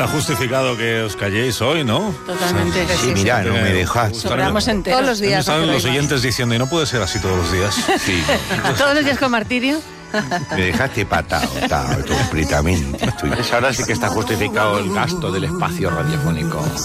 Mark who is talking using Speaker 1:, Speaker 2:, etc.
Speaker 1: Está justificado que os calléis hoy, ¿no?
Speaker 2: Totalmente.
Speaker 3: Sí, mira, no me dejas.
Speaker 2: Sobramos enteros.
Speaker 4: Todos los días.
Speaker 1: Saben
Speaker 4: hace
Speaker 1: los
Speaker 4: lo
Speaker 1: oyentes diciendo, y no puede ser así todos los días.
Speaker 3: Sí,
Speaker 2: Todos los días con martirio.
Speaker 3: me dejaste patado, completamente.
Speaker 5: Pues ahora sí que está justificado el gasto del espacio radiofónico.